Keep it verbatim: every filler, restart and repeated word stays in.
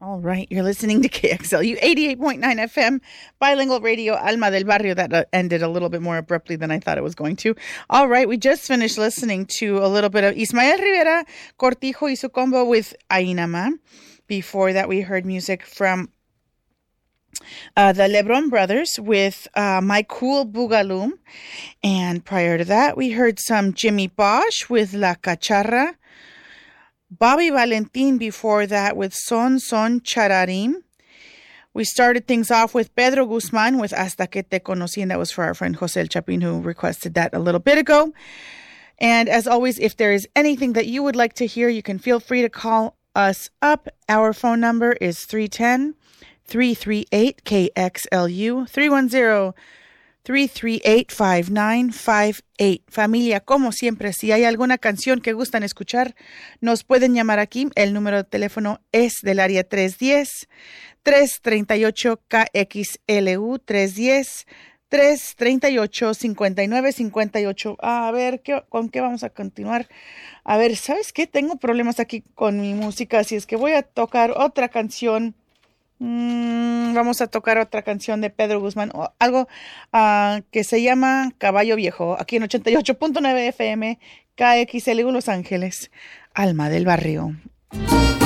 All right, you're listening to K X L U eighty-eight point nine F M, bilingual radio, Alma del Barrio. That uh, ended a little bit more abruptly than I thought it was going to. All right, we just finished listening to a little bit of Ismael Rivera, Cortijo y su combo with Ainama. Before that, we heard music from uh, the Lebron Brothers with uh, My Cool Boogaloo. And prior to that, we heard some Jimmy Bosch with La Cacharra. Bobby Valentin before that with Son Son Chararín. We started things off with Pedro Guzman with Hasta que te conocí, and that was for our friend Jose El Chapin, who requested that a little bit ago. And as always, if there is anything that you would like to hear, you can feel free to call us up. Our phone number is three one zero, three three eight, K X L U, three one zero, three three eight, five nine five eight. Familia, como siempre, si hay alguna canción que gustan escuchar, nos pueden llamar aquí. El número de teléfono es del área tres uno cero, tres tres ocho, K X L U, tres uno cero, tres tres ocho, cinco nueve cinco ocho. A ver, ¿qué, ¿con qué vamos a continuar? A ver, ¿sabes qué? Tengo problemas aquí con mi música, así es que voy a tocar otra canción. Mm, vamos a tocar otra canción de Pedro Guzmán, o algo uh, que se llama Caballo Viejo, aquí en ochenta y ocho punto nueve F M, K X L U Los Ángeles, Alma del Barrio.